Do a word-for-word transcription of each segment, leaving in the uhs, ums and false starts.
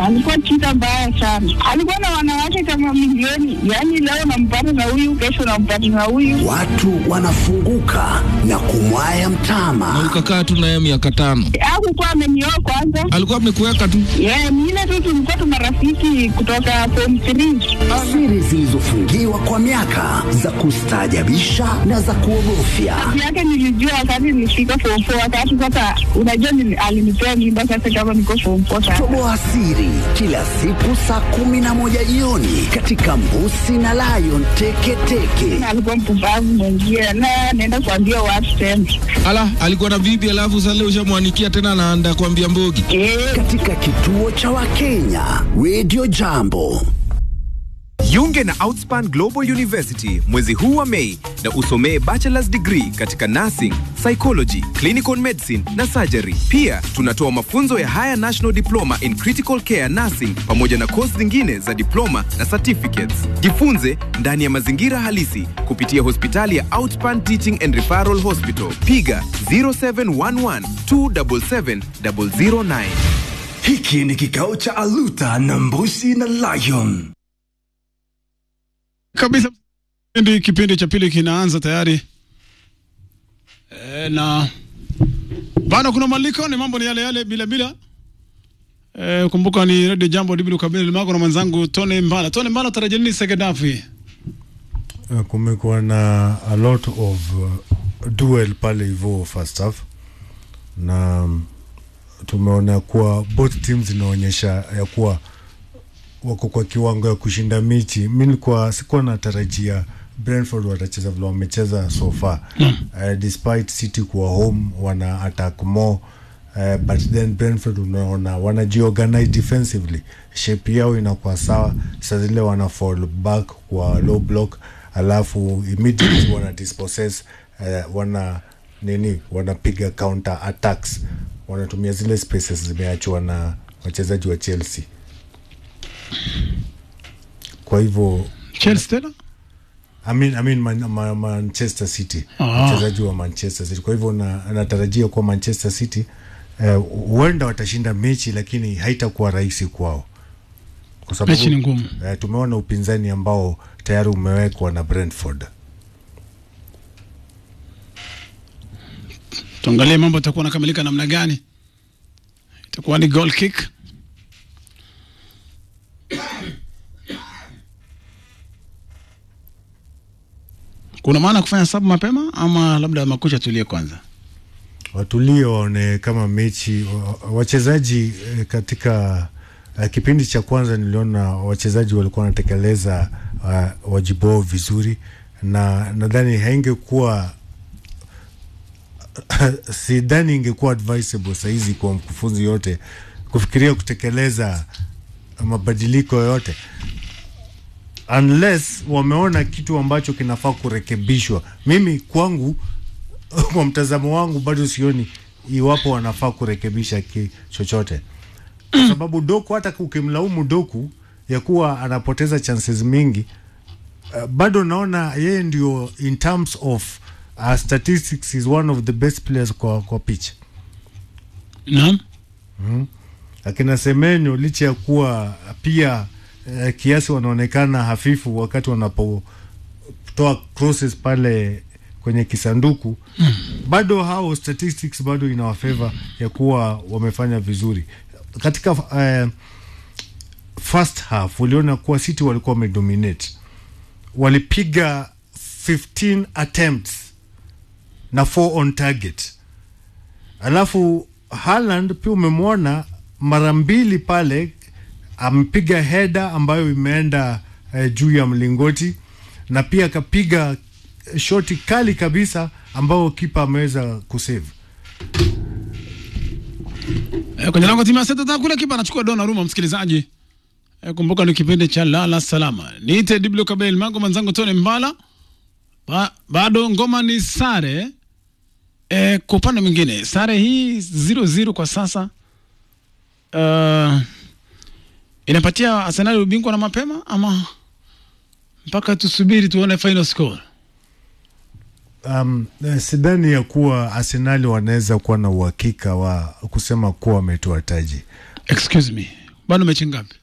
alikuwa chita mbaya sana. Alikuwa na wanawake kama milioni. Yaani leo nampata na huyu, kesho nampata na huyu. Watu wanafunguka na kumwaya mtama. Na ukakaa tu naye miaka tano. Hakukuwa amenioa kwanza. Alikuwa amekuweka tu. Yeah, mimi tu tulikuwa tu marafiki kutoka form three. Siri zilizofungiwa kwa miaka za kustaajabisha na za kuogofya. Yake nilijua wakati nilifika form four, wakati sasa unajua alinipea mimba sasa kama niko form four. Toboa siri kila siku saa kumi na moja jioni katika Mbusi na Lion Teketeke. Alikuwa mpumbavu mwengie na naenda kuambia watu tena. Ala, alikuwa na bibi alafu sasa leo ushamwanikia tena anaanda kuambia mbogi. Eh. Katika kituo cha Wakenya, Radio Jambo. Jiunge na Outspan Global University mwezi huu wa Mei na usomee bachelor's degree katika nursing, psychology, clinical medicine na surgery. Pia tunatoa mafunzo ya Higher National Diploma in Critical Care Nursing pamoja na course zingine za diploma na certificates. Jifunze ndani ya mazingira halisi kupitia hospitali ya Outspan Teaching and Referral Hospital. Piga zero seven one one two seven seven zero zero nine. Hiki ni kikao cha Aluta na Mbusi na Lion. Kabisa kipindi kipindi cha pili kinaanza tayari. E, na bado kuna maliko, ni mambo ni yale yale bila bila. E, kumbuka ni Radio Jambo Dibilu Kabili Limako na mwanzangu Tony Mbala. Tony Mbala, tarajia nini second half hii? Uh, kumekuwa na a lot of uh, duel pale hivyo first half. Na um, tumeona kuwa both teams zinaonyesha ya kuwa wako kwa kiwango ya kushinda mechi. Mimi nilikuwa sikuwa natarajia Brentford watacheza vile wamecheza so far. Mm. Uh, despite City kuwa home wana attack more, uh, but then Brentford unaona wanajiorganize defensively. Shape yao inakuwa sawa. Sasa zile wana fall back kwa low block, alafu immediately wana dispossess, uh, wana nini wanapiga counter attacks. Wanatumia zile spaces zimeachwa na wachezaji wa Chelsea. Kwa hivyo Chelsea tena? I mean I mean man, man, Manchester City. Wachezaji wa Manchester City. Kwa hivyo na anatarajia kwa Manchester City huenda uh, watashinda mechi, lakini haitakuwa rahisi kwao. Kwa sababu mechi ni ngumu. Uh, tumeona upinzani ambao tayari umewekwa na Brentford. Tuangalie mambo yatakuwa nakamilika namna gani. Itakuwa ni goal kick. Kuna maana kufanya sababu mapema ama labda makocha tulie kwanza? Watulie waone kama mechi wachezaji katika uh, kipindi cha kwanza niliona wachezaji walikuwa wanatekeleza uh, wajibu wao vizuri, na nadhani haingekuwa sidhani ingekuwa advisable saizi kwa mkufunzi yote kufikiria kutekeleza mabadiliko yote unless wameona kitu ambacho kinafaa kurekebishwa. Mimi kwangu kwa mtazamo wangu bado sioni iwapo wanafaa kurekebisha chochote, kwa sababu Doku, hata ukimlaumu Doku ya kuwa anapoteza chances mingi, uh, bado naona yeye ndio in terms of uh, statistics is one of the best players kwa, kwa pitch. Naam. Mm. Lakini Semenyo licha ya kuwa pia uh, kiasi wanaonekana hafifu wakati wanapotoa crosses pale kwenye kisanduku, mm. bado hao statistics bado ina favor ya kuwa wamefanya vizuri. Katika uh, first half uliona kuwa City walikuwa wamedominate. Walipiga fifteen attempts na four on target. Alafu Haaland pia umemwona mara mbili pale amepiga header ambayo imeenda uh, juu ya mlingoti, na pia akapiga shoti kali kabisa ambao kipa ameweza kusave. E, kwenye lango timu ya Seta kule kipa anachukua Donnarumma, msikilizaji. E, kumbuka ni kipindi cha lala salama. Niite Diblo Kabel Mango, manzangu Tony Mbala. Ba, bado ngoma ni sare. E, kwa upande mwingine sare hii zero zero kwa sasa. Uh, inapatia Arsenal ubingwa na mapema ama mpaka tusubiri tuone final score? Um, sidhani ya kuwa Arsenal wanaweza kuwa na uhakika wa kusema kuwa wametoa taji. Excuse me. Bado mechi ngapi?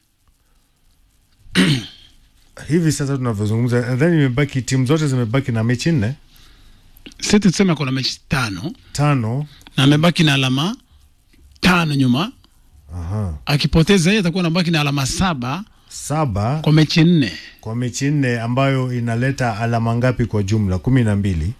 Hivi sasa tunavyozungumza nadhani imebaki, timu zote zimebaki na mechi nne. City tuseme kuna mechi tano. Tano. Na amebaki na alama tano nyuma. Aha. Akipoteza yeye atakuwa anabaki na alama saba. Saba. Kwa mechi nne. Kwa mechi nne ambayo inaleta alama ngapi kwa jumla? kumi na mbili.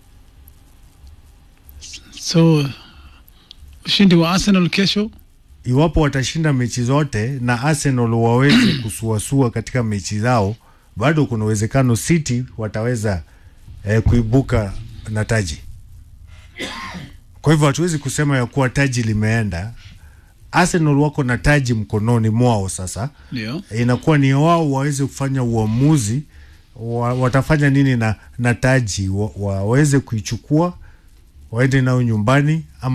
So ushindi wa Arsenal kesho, iwapo watashinda mechi zote na Arsenal waweze kusuasua katika mechi zao, bado kuna uwezekano City wataweza eh, kuibuka na taji. Kwa hivyo hatuwezi kusema ya kuwa taji limeenda. Arsenal wako na taji mkononi mwao sasa. Ndio. Inakuwa ni wao waweze kufanya uamuzi wa, watafanya nini na, na taji wa, waweze kuichukua waende nao nyumbani ama